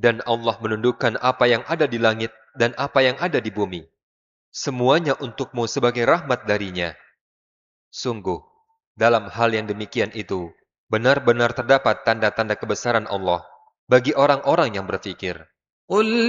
Dan Allah menundukkan apa yang ada di langit dan apa yang ada di bumi. Semuanya untukmu sebagai rahmat darinya. Sungguh, dalam hal yang demikian itu, benar-benar terdapat tanda-tanda kebesaran Allah bagi orang-orang yang berfikir. قل